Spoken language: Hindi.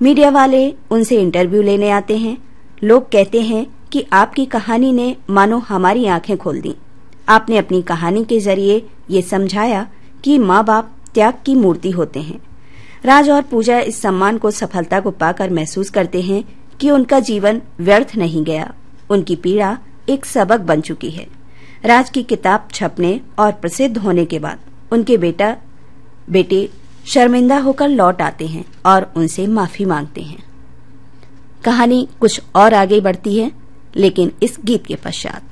मीडिया वाले उनसे इंटरव्यू लेने आते हैं। लोग कहते हैं कि आपकी कहानी ने मानो हमारी आंखें खोल दी। आपने अपनी कहानी के जरिए ये समझाया कि माँ बाप त्याग की मूर्ति होते हैं। राज और पूजा इस सम्मान को सफलता को पाकर महसूस करते हैं कि उनका जीवन व्यर्थ नहीं गया, उनकी पीड़ा एक सबक बन चुकी है। राज की किताब छपने और प्रसिद्ध होने के बाद उनके बेटे शर्मिंदा होकर लौट आते हैं और उनसे माफी मांगते हैं। कहानी कुछ और आगे बढ़ती है, लेकिन इस गीत के पश्चात।